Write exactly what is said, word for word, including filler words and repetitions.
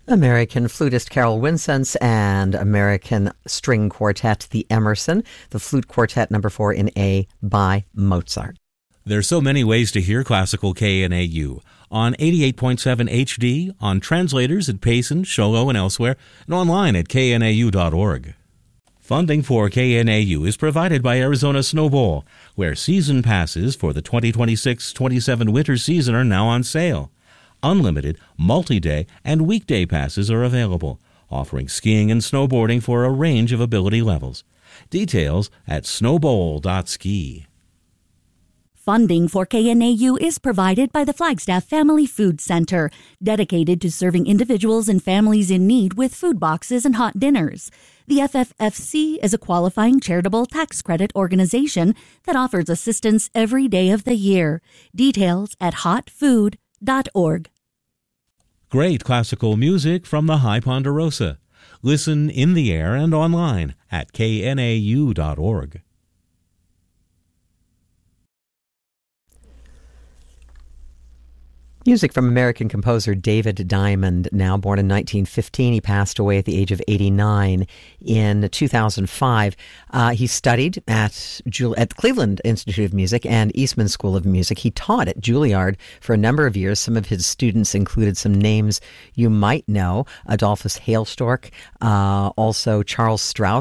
American flutist Carol Winsense and American string quartet The Emerson, the flute quartet number four in A by Mozart. There's so many ways to hear classical K N A U. On eighty-eight point seven H D, on translators at Payson, Sholo, and elsewhere, and online at K N A U dot org. Funding for K N A U is provided by Arizona Snowball, where season passes for the twenty twenty-six twenty-seven winter season are now on sale. Unlimited, multi-day, and weekday passes are available, offering skiing and snowboarding for a range of ability levels. Details at snowbowl dot ski. Funding for K N A U is provided by the Flagstaff Family Food Center, dedicated to serving individuals and families in need with food boxes and hot dinners. The F F F C is a qualifying charitable tax credit organization that offers assistance every day of the year. Details at hot food dot org. Great classical music from the High Ponderosa. Listen in the air and online at K N A U dot org. Music from American composer David Diamond, now born in nineteen fifteen. He passed away at the age of eighty-nine in two thousand five. Uh, he studied at, Jul- at the Cleveland Institute of Music and Eastman School of Music. He taught at Juilliard for a number of years. Some of his students included some names you might know: Adolphus Hailstork, uh, also Charles Strauss.